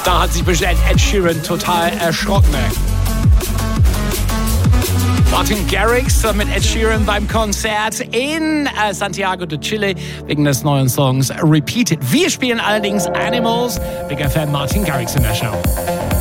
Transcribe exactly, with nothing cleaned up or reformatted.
Da hat sich bestimmt Ed Sheeran total erschrocken. Martin Garrix mit Ed Sheeran beim Konzert in äh, Santiago de Chile wegen des neuen Songs Repeated. Wir spielen allerdings Animals. Big F M, Martin Garrix in der Show.